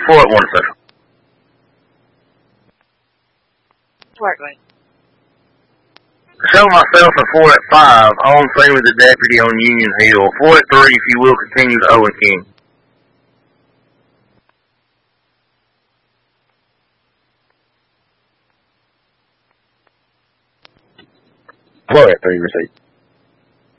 Floyd 1 Central. Right. Show myself and Floyd at 5, on scene with the deputy on Union Hill. Floyd at 3, if you will, continue to Owen King. Floyd at 3, receipt.